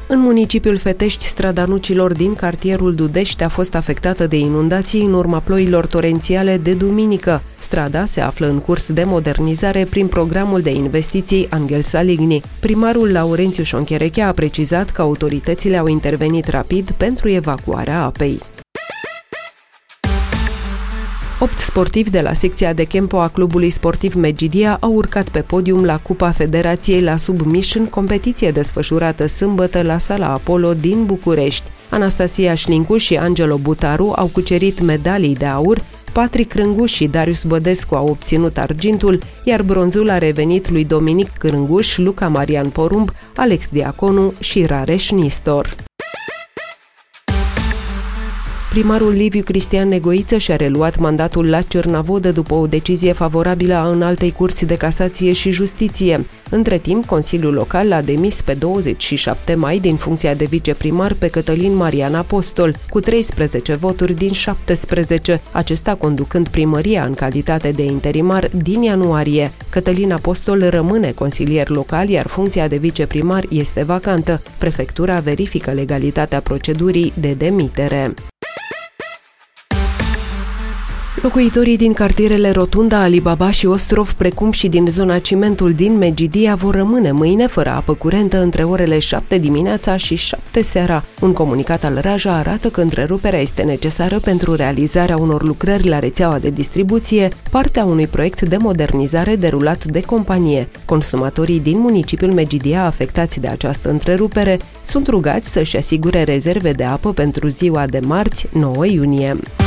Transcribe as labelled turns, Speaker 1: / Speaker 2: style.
Speaker 1: În municipiul Fetești, strada Nucilor din cartierul Dudești a fost afectată de inundații în urma ploilor torențiale de duminică. Strada se află în curs de modernizare prin programul de investiții Angel Saligny. Primarul Laurențiu Șoncherechea a precizat că autoritățile au intervenit rapid pentru evacuarea apei. 8 sportivi de la secția de Kempo a clubului sportiv Medgidia au urcat pe podium la Cupa Federației la Submission, competiție desfășurată sâmbătă la Sala Apollo din București. Anastasia Șlincu și Angelo Butaru au cucerit medalii de aur, Patrick Crânguș și Darius Bădescu au obținut argintul, iar bronzul a revenit lui Dominic Crânguș, Luca Marian Porumb, Alex Diaconu și Rareș Nistor. Primarul Liviu Cristian Negoiță și-a reluat mandatul la Cernavodă după o decizie favorabilă a Înaltei Curți de Casație și Justiție. Între timp, Consiliul Local l-a demis pe 27 mai din funcția de viceprimar pe Cătălin Marian Apostol, cu 13 voturi din 17, acesta conducând primăria în calitate de interimar din ianuarie. Cătălin Apostol rămâne consilier local, iar funcția de viceprimar este vacantă. Prefectura verifică legalitatea procedurii de demitere. Locuitorii din cartierele Rotunda, Alibaba și Ostrov, precum și din zona Cimentul din Medgidia, vor rămâne mâine fără apă curentă între orele 7 dimineața și 7 seara. Un comunicat al Raja arată că întreruperea este necesară pentru realizarea unor lucrări la rețeaua de distribuție, partea unui proiect de modernizare derulat de companie. Consumatorii din municipiul Medgidia afectați de această întrerupere sunt rugați să-și asigure rezerve de apă pentru ziua de marți, 9 iunie.